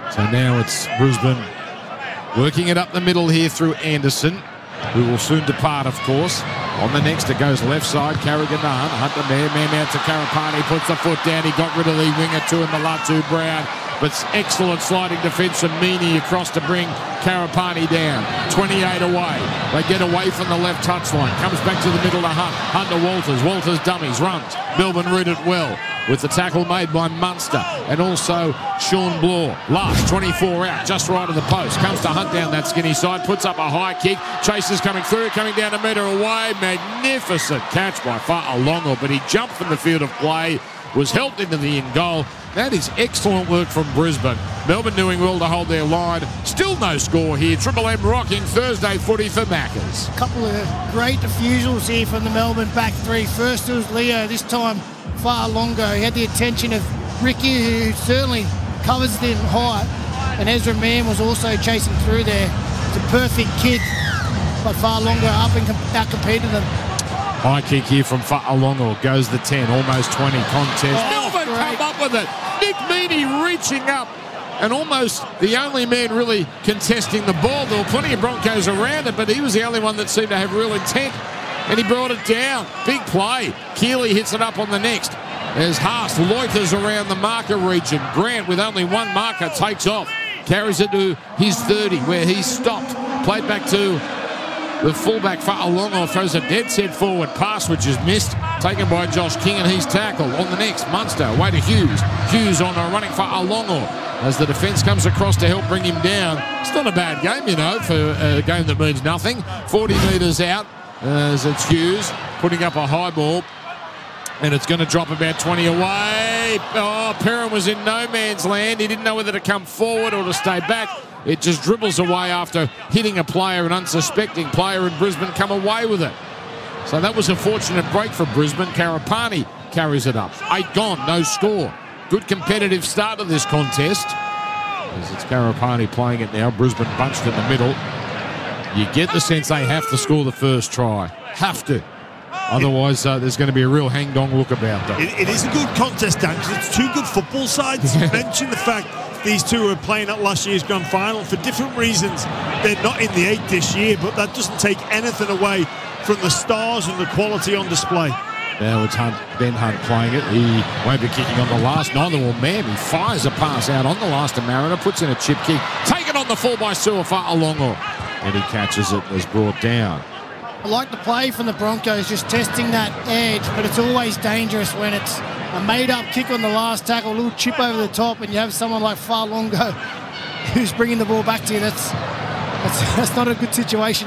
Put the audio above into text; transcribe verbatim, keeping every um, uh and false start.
So now it's Brisbane working it up the middle here through Anderson, who will soon depart, of course. On the next, it goes left side, Carriganan. Hunter there, man out to Karapani, puts the foot down. He got rid of the winger to him, Malatu Brown. But excellent sliding defence from Meany across to bring Karapani down. twenty-eight away. They get away from the left touchline. Comes back to the middle to Hunt. Hunt to Walters. Walters dummies, runs. Melbourne read it well with the tackle made by Munster and also Sean Bloor. Last twenty-four out, just right of the post. Comes to Hunt down that skinny side, puts up a high kick. Chasers coming through, coming down a metre away. Magnificent catch by Fa'alongo, but he jumped from the field of play, was helped into the in goal. That is excellent work from Brisbane. Melbourne doing well to hold their line. Still no score here. Triple M rocking Thursday footy for Maccas. A couple of great defusals here from the Melbourne back three. First it was Leo, this time Fa'alongo. He had the attention of Ricky, who certainly covers it in height. And Ezra Mann was also chasing through there. It's a perfect kick, but Fa'alongo up and out-competed them. High kick here from Fa'alongo. Goes the ten, almost twenty contest. Oh, Melbourne great. come up with it. Nick Meany reaching up and almost the only man really contesting the ball. There were plenty of Broncos around it, but he was the only one that seemed to have real intent, and he brought it down. Big play. Keeley hits it up on the next. As Haas loiters around the marker region. Grant, with only one marker, takes off. Carries it to his thirty, where he stopped. Played back to the fullback Fa'alongo, throws a dead set forward pass, which is missed. Taken by Josh King, and he's tackled. On the next, Munster, away to Hughes. Hughes on a running Fa'alongo as the defence comes across to help bring him down. It's not a bad game, you know, for a game that means nothing. forty metres out as it's Hughes putting up a high ball. And it's going to drop about twenty away. Oh, Perrin was in no man's land. He didn't know whether to come forward or to stay back. It just dribbles away after hitting a player, an unsuspecting player, and Brisbane come away with it. So that was a fortunate break for Brisbane. Karapani carries it up. Eight gone, no score. Good competitive start to this contest. As it's Karapani playing it now. Brisbane bunched in the middle. You get the sense they have to score the first try. Have to. Otherwise, uh, there's going to be a real hang-dong look about them. It, it is a good contest, Dan, because it's two good football sides. You mentioned the fact these two were playing at last year's grand final for different reasons. They're not in the eight this year, but that doesn't take anything away from the stars and the quality on display. Now it's Hunt, Ben Hunt playing it. He won't be kicking on the last. Neither will Mam. He fires a pass out on the last to Mariner, puts in a chip kick. Taken on the full by Su'Fa'alongo. And he catches it and is brought down. I like the play from the Broncos, just testing that edge, but it's always dangerous when it's a made-up kick on the last tackle, a little chip over the top, and you have someone like Fa'alongo who's bringing the ball back to you. That's, that's, that's not a good situation.